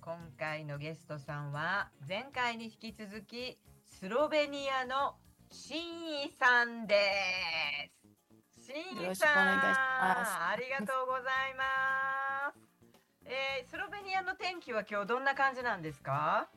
今回のゲストさんは前回に引き続きスロベニアの新井さんです。新井さん、ありがとうございます。スロベニアの天気は今日どんな感じなんですか？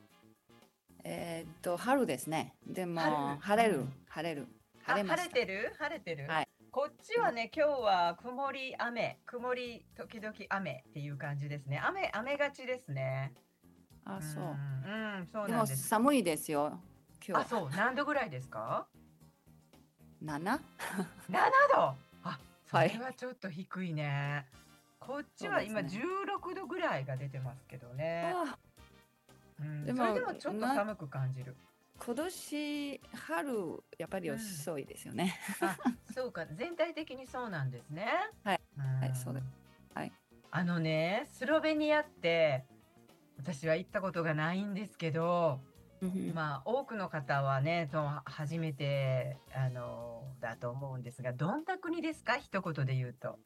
春ですね。でも晴れてる？ はい。 こっちはね、今日は曇り時々雨っていう感じですね。雨がちですね。 そう。 そうでもなんです。 寒いですよ、今日。 そう、何度ぐらいですか 7？ 7度。そはい。 れはちょっと低いね。こっちは今そうですね。 16度ぐらいが出てますけどね。 でもそれでもちょっと寒く感じる。 今年春やっぱり遅いですよね。 そうか、全体的にそうなんですね。 はい、そうです。はい。 スロベニアって私は行ったことがないんですけど、多くの方はね、初めてだと思うんですが、どんな国ですか、一言で言うと。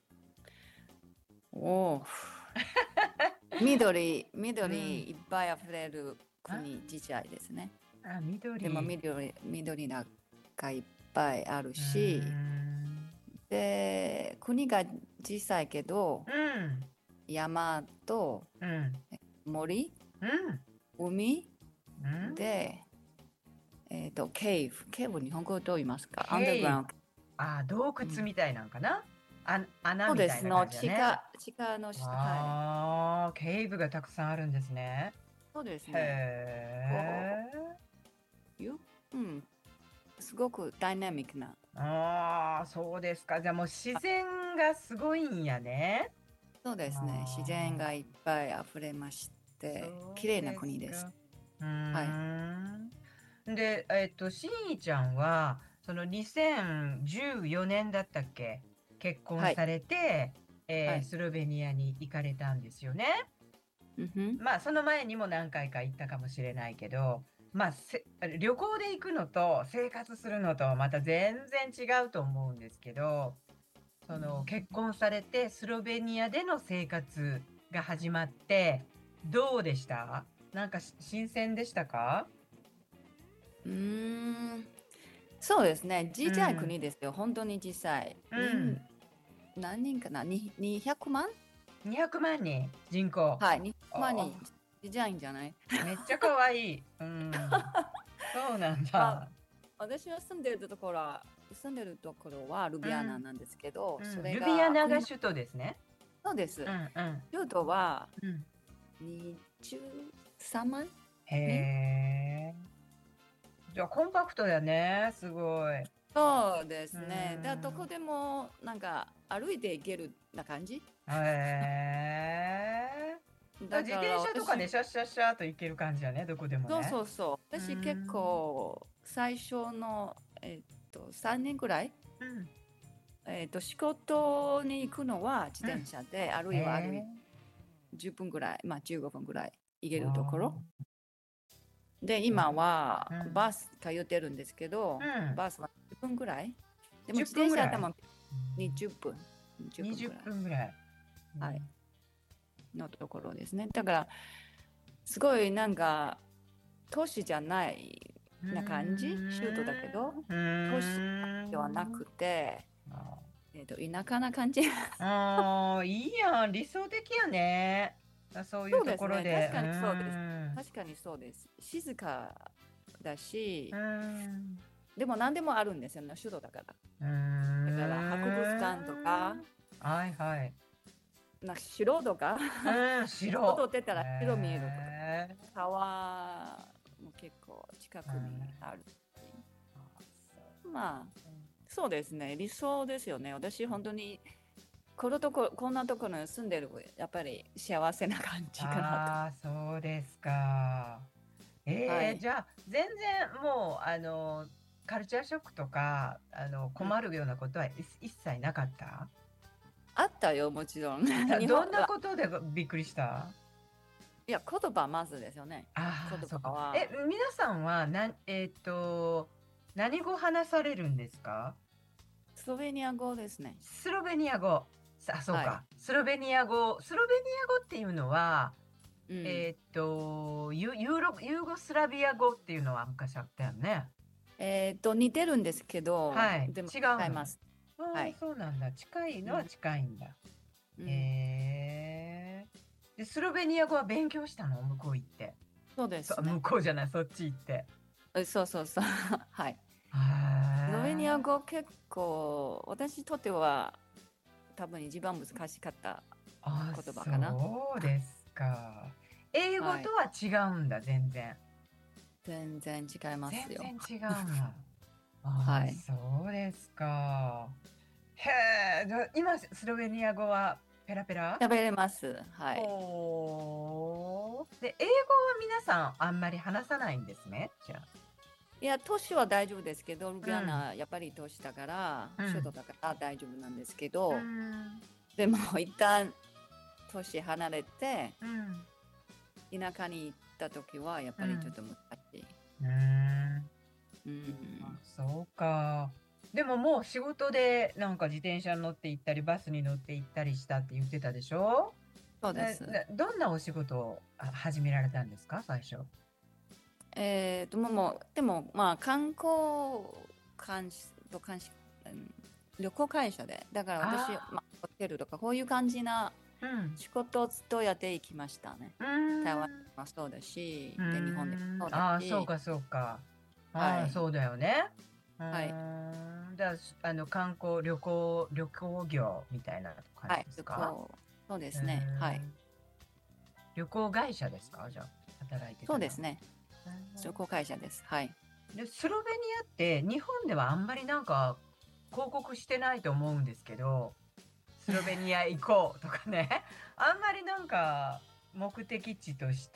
緑いっぱいあふれる国自体ですね。でも緑がいっぱいあるし、で国が小さいけど、山と森、海で、ケーブ日本語どう言いますか？アンダーグラウンド。 洞窟みたいなんかな、穴そうみたいな感じだね。 地下の下、 ケーブがたくさんあるんですね。 そうですね。すごくダイナミックな。 そうですか。じゃあもう自然がすごいんやね。 そうですね。自然がいっぱい溢れまして、綺麗な国です。 で、しんいちゃんは、その2014年だったっけ、結婚されて、スロベニアに行かれたんですよね。その前にも何回か行ったかもしれないけど、旅行で行くのと生活するのとはまた全然違うと思うんですけど、結婚されてスロベニアでの生活が始まってどうでした？なんか新鮮でしたか？ そうですね。小さい国ですよ。本当に小さい。何人かな？ 200 万？ 200万人人口。 はい、200万人。小さいんじゃない？ めっちゃ可愛い。そうなんだ。 私が住んでるところはルビアナなんですけど、それがルビアナが首都ですね。 そうです。首都は23万人。 へー。じゃあコンパクトやね、すごい。 そうですね。どこでもなんか歩いて行けるな感じ。 自転車とかでシャッシャッシャーと行ける感じやね、どこでもね。 そう。私結構最初の3年ぐらい、仕事に行くのは自転車で、あるいは10分ぐらい、15分ぐらい行けるところ。で、今はバス通ってるんですけど、バスは10分ぐらい。でも自転車は20分。 20分ぐらい。 はい。のところですね。だから、すごいなんか、都市じゃないな感じ、首都だけど、都市ではなくて、田舎な感じ。 いいやん、理想的やね。そういうところで。 確かにそうです。確かにそうです。静かだし、でも何でもあるんですよね、首都だから。だから博物館とか、城とか、外出たら城見えるとか、川も結構近くにある。そうですね、理想ですよね。私本当にこんなところに住んでる、やっぱり幸せな感じかなと。 そうですか。じゃあ全然もうカルチャーショックとか困るようなことは一切なかった？ あったよ、もちろん。 どんなことでびっくりした？ いや、言葉まずですよね。言葉は。 皆さんは何語話されるんですか？ スロベニア語ですね。 スロベニア語。そうか。スロベニア語っていうのは、 ユーゴスラビア語っていうのは昔あったよね。 似てるんですけど、 はい、 でも違う違います。はい。 そうなんだ。近いのは近いんだ。で、スロベニア語は勉強したの向こう行って。 そうですね。 向こうじゃない、そっち行って。 そうそうそう。はい。スロベニアへ語結構、私にとっては多分一番難しかった言葉かな。 そうですか。英語はい。 とは違うんだ、全然。 全然違いますよ。 全然違うんだ。 はい。 そうですか。へえ、今、スロベニア語はペラペラ？ 喋れます。はい。 で、英語は皆さんあんまり話さないんですね、じゃあ。 いや、都市は大丈夫ですけど、ルビアうん、 ナ、やっぱり都市だから、 うん、 首都だから大丈夫なんですけうど、 ん、 でも一旦都市離れて、 うん、 田舎に行った時は、やっうん。 ぱりちょっと難しい。 うーん、 うん。 そうか。でももう仕事でなんか自転車に乗って行ったりバスに乗って行ったりしたって言ってたでしょ？ そうです。 どんなお仕事を始められたんですか、最初？ でも、まあ、観光監視と監視、旅行会社で、だから私、 あまあ、ホテルとか、こういう感じなあ、うん。 仕事をずっとやっていきましたね。 うー台湾ん。 もそうだし、 うーで、日本でもん。 そうだああ、そうし、 か、そうか。ああ、 はい。 そうだよね。 はい。 観光、旅行業みたいな感はい。 じですか？ そうでうーすね。はい。 ん。旅行会社ですか、じゃあ、働いてたのは。 そうですね。 う旅行会社です。はい。 で、スロベニアって日本ではあんまりなんか広告してないと思うんですけど、スロベニア行こうとかね、あんまりなんか目的地として、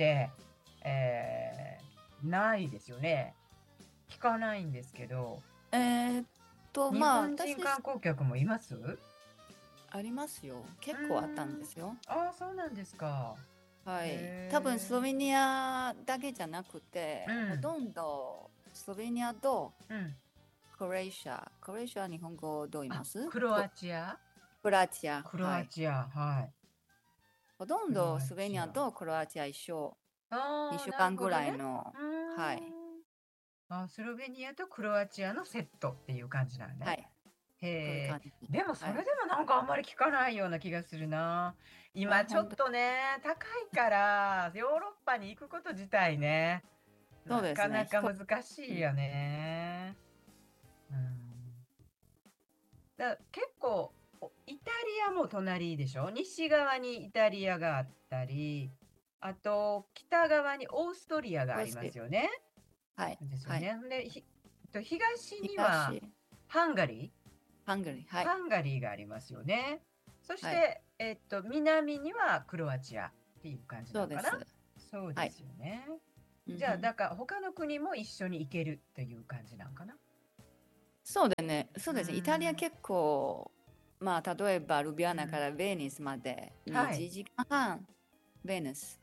ないですよね。聞かないんですけど、日まあ、 本人観光客もいます？うありますよ。 ー結構あったんでん。 すよ。 ああ、そうなんですか。 はい。多分スロへベニアだけじゃなくて、 え。うん。 ほとんどスロベニアとうん。 クロエシアは日本語どう言いあ、 ますクロアチア？ クロアチア。 クロはい。 アチア。はい。 ほとんクロアどスロベニアチア。 とクロアチア一緒。 ああ、 2週なる間ぐらほどね。 いの、 うはい。 ーん。スロベニアとクロアチアのセットっていう感じなんね。 はい。 へえ。 そういう感じ。 でもそはい。 れでもなんかあんまり聞かないような気がするな。今ちょっ本当、 とね、高いからヨーロッパに行くこと自体ね、なそうですね。 かなか難しうん、 いよね。うん。結構イタリアも隣でしょ？西側にイタリアがあったり、あと北側にオーストリアがありますよね。 はい。はい。 ですよね。で、東には東、 ハンガリー、 ハンガリー。はい。 ハンガリーがありますよね。そしはい。 て、南にはクロアチアっていう感じなのかな。 そうです。 そうではい。 すよね。じゃあ、 うんうん、 だから他の国も一緒に行けるっていう感じなんかな。 そうだね。そうーうですね。イタリアん。 結構、まあ、例えばルビアナかうん。 らベニスまではい。 2時間半。ベニス、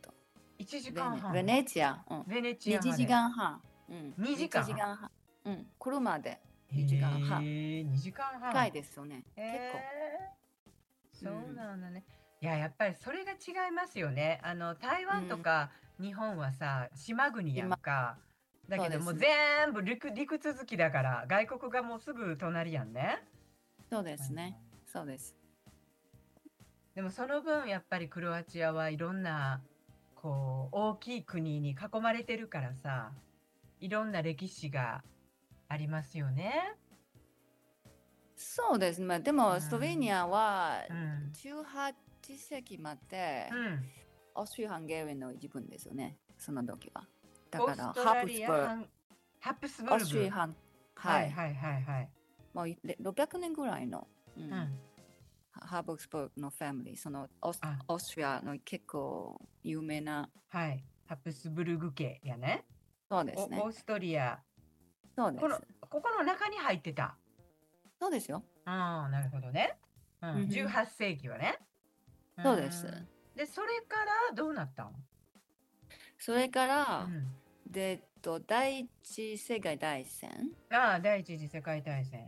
1時間ベ半。 ネチア、 ベネチア 2 まで。 時間半。うん。 2 1 時間。 時間半。うん。車でへ 2時間半。 え、2時間半。 近いですよね。 へ結構。 え、そううん。 なんだね。いや、やっぱりそれが違いますよね。台うん。 湾とか日本はさ、島国やん今、 か。だけどもうそうですね。 全部陸続きだから、外国がもうすぐ隣やんね。 そうでうん、 すね。そうです。 でもその分やっぱりクロアチアはいろんなこう大きい国に囲まれてるからさ、いろんな歴史がありますよね。 そうですね。まあ、でうも、スロベニん、 アはうん、 18世紀までうん。 オーストリア・ハンガリーの一部ですよね。その時は。だから、 オーストラリア、ハプスブオーストリア・ルグ。 はい。 はいはいはいはい。 もう600年ぐらいの、うん、 うん。 ハーブスブルクのファミリー、 あ、 オーストリアの結構有名な、 はい。ハプスブルグ家やね。 そうですね。 オーストリア。こそうです。 この中に入ってた。 そうですよ。 ああ、なるほどね。うん。 うんうん、 18世紀はね。うそうです。 ん。で、それからどうなったの？ それから、 うん。 第一次世界大戦ああ、第一次世界大戦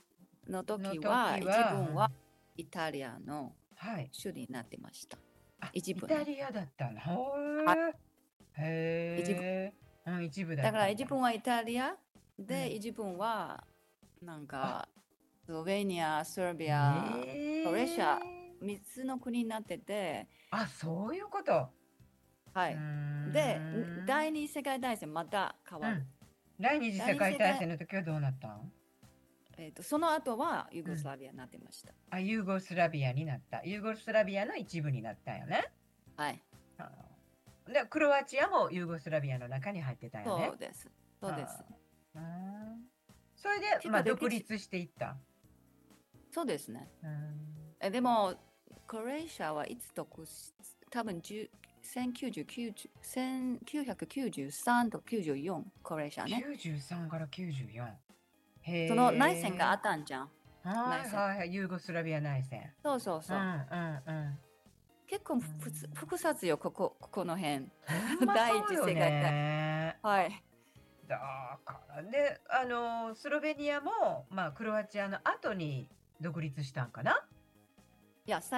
のの時は、 時は、 一部はイタリアのはい。 首里になってました。 一部、 イタリアだったの。へ一部。 え。一部だだからったんだ。 一部はイタリアで、一部はなんかスロベニア、セルビア、クロエシア、3つの国になってて。 そういうこと。 はい。で、第二次世界大戦また変わる。 第二次世界大戦の時はどうなったん？ その後はユーゴスラビアになってました。 ユーゴスラビアになった。ユーゴスラビアの一部になったよね。 はい。 で、クロアチアもユーゴスラビアの中に入ってたよね。 そうです。そうです。 それで、独立していった。 そうですね。でも、クロエシアはいつ多分1993と94、クロエシアね。 93から94。 その内戦があったんじゃん。 はい、ユーゴスラビア内戦。 そうそうそう。結構複雑よ、ここの辺。第一次世界大戦。はい。 だからね、スロベニアも、クロアチアの後に独立したんかな？ いや、ス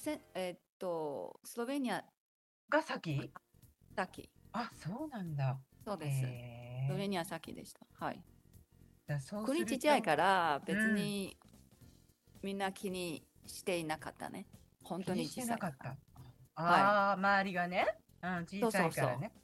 ロベニアが先？そうなんだ。 そうです。スロベニア先でした。はい。国ちっちゃいから別にみんな気にしていなかったね。本当に小さかった。 周りがね、小さいからね。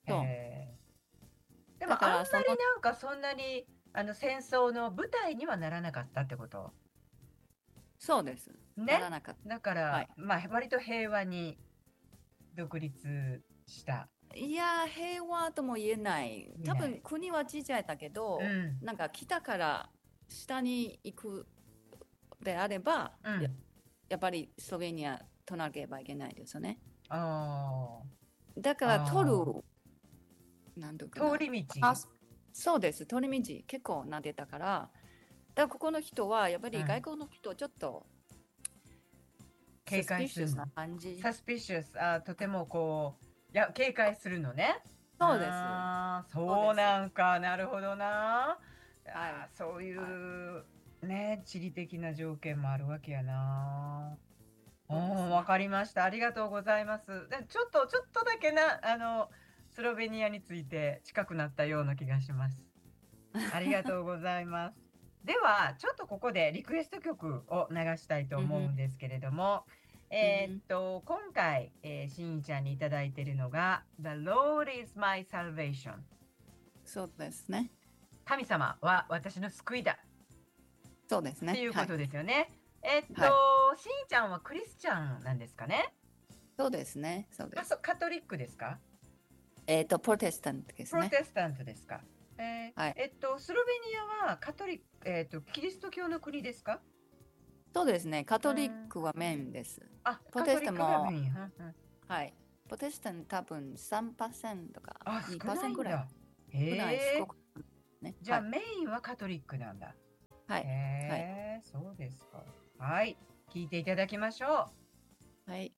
でもあんまりなんかそんなに戦争の舞台にはならなかったってこと？ そうです。ならなかった。 だから、割と平和に独立した。 いや、平和とも言えない。多分国は小さいだけど、なんか北から下に行くであれば、やっぱりスロベニア取らなければいけないですよね。だから通り道。 そうです。通り道結構なってたから、だからここの人はやっぱり外国の人ちょっと警戒するな感じ。 サスピシャス、とてもこう警戒するのね。 そうです。 そうなんか、なるほどな。そういうね、地理的な条件もあるわけやな。わかりました。ありがとうございます。ちょっとだけスロベニアについて近くなったような気がします。ありがとうございます。では、ちょっとここでリクエスト曲を流したいと思うんですけれども、今回、しんいちゃんにいただいているのが The Lord is my salvation。 そうですね。神様は私の救いだ。 そうですね。 っていうことですよね。しんいちゃんはクリスチャンなんですかね？ そうですね。そうです。 カトリックですか？ プロテスタントですね。 プロテスタントですか？スロベニアはカトリック、キリスト教の国ですか？ そうですね。カトリックはメインです。 プロテスタントも、 はい。プロテスタント多分 3% とか 2% ぐらい。 じゃあメインはカトリックなんだ。 はい。 そうですか。はい。聞いていただきましょう。 はい。